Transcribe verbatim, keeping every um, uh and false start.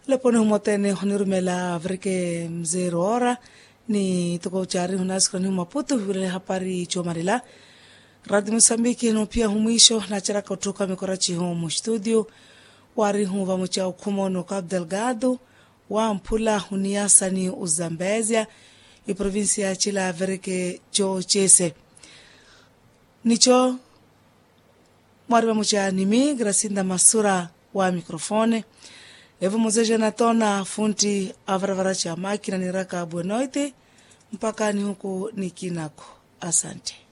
lepone humotene honirumela vrike mzero ora ni toko chari hunasikani humaputu vile hapari chomarila Radio Mosambiki no pia humwisho na chara kutoka mikorachi home studio wari huva mchao kumono Cabo Delgado wa mpula huniasa ni Uzambezia i provinsia chila vrike cho chese nicho mwari mcha nimi Gracinda Masura wa mikrofone Evo mozeja natona funti avaravara cha makina niraka buenoite mpaka ni huku nikinako. Asante.